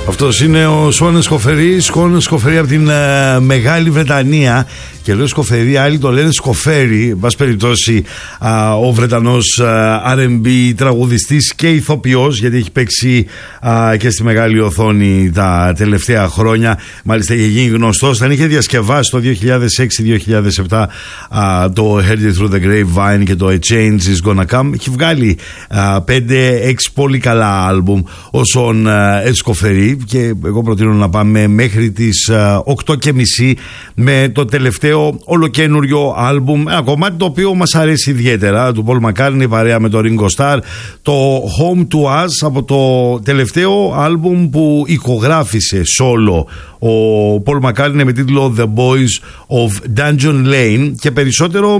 Αυτός είναι ο Σουάν Σκοφερή. Σουάν Σκοφερή από την Μεγάλη Βρετανία. Και λέω Σκοφερή, άλλοι το λένε Σκοφέρι. Εν πάση περιπτώσει, ο Βρετανός R&B τραγουδιστής και ηθοποιός, γιατί έχει παίξει και στη μεγάλη οθόνη τα τελευταία χρόνια. Μάλιστα είχε γίνει γνωστός. Θα είχε διασκευάσει το 2006-2007 το Heard It Through the Grapevine και το A Change Is Gonna Come. Έχει βγάλει 5-6 πολύ καλά άλμπουμ ο Σουάν Σκοφερή, και εγώ προτείνω να πάμε μέχρι τις 8:30 με το τελευταίο ολοκένουργιο άλμπουμ, ένα κομμάτι το οποίο μας αρέσει ιδιαίτερα, του Paul McCartney παρέα με το Ringo Starr, το Home to Us, από το τελευταίο άλμπουμ που ηχογράφησε solo ο Paul McCartney με τίτλο The Boys of Dungeon Lane, και περισσότερο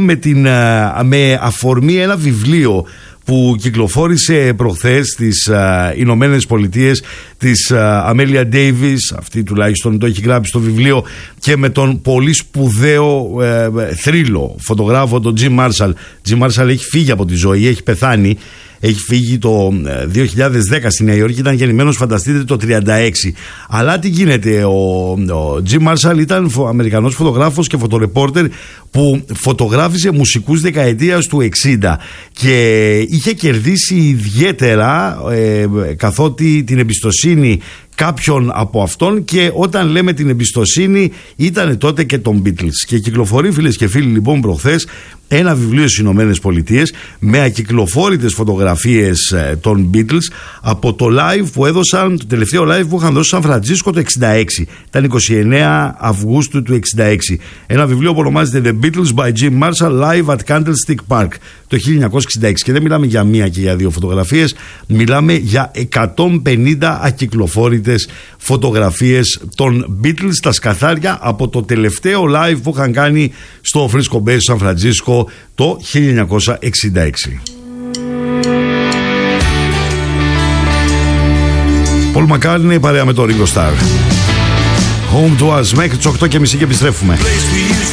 με αφορμή ένα βιβλίο που κυκλοφόρησε προχθές στις Ηνωμένες Πολιτείες, της Αμέλια Ντέιβις. Αυτή τουλάχιστον το έχει γράψει στο βιβλίο, και με τον πολύ σπουδαίο θρύλο φωτογράφο τον Jim Marshall. Jim Marshall έχει φύγει από τη ζωή, έχει πεθάνει. Έχει φύγει το 2010 στη Νέα Υόρκη, ήταν γεννημένος, φανταστείτε, το 36. Αλλά τι γίνεται, ο Jim Marshall ήταν Αμερικανός φωτογράφος και φωτορεπόρτερ που φωτογράφησε μουσικούς δεκαετίας του 60 και είχε κερδίσει ιδιαίτερα καθότι την εμπιστοσύνη κάποιον από αυτόν, και όταν λέμε την εμπιστοσύνη ήταν τότε και των Beatles. Και κυκλοφορεί, φίλες και φίλοι, λοιπόν προχθές ένα βιβλίο στις Ηνωμένες Πολιτείες με ακυκλοφόρητες φωτογραφίες των Beatles από το live που έδωσαν, το τελευταίο live που είχαν δώσει στο Σαν Φραντζίσκο το 66. Ήταν 29 Αυγούστου του 66. Ένα βιβλίο που ονομάζεται The Beatles by Jim Marshall Live at Candlestick Park το 1966. Και δεν μιλάμε για μία και για δύο φωτογραφίες, μιλάμε για 150 ακυκλοφόρητες φωτογραφίες των Beatles, τα σκαθάρια από το τελευταίο live που είχαν κάνει στο Frisco Bay, στο Σαν Φραντζίσκο το 1966. Paul McCartney παρέα με το Ringo Starr. Home to Us μέχρι τις 8:30 και επιστρέφουμε.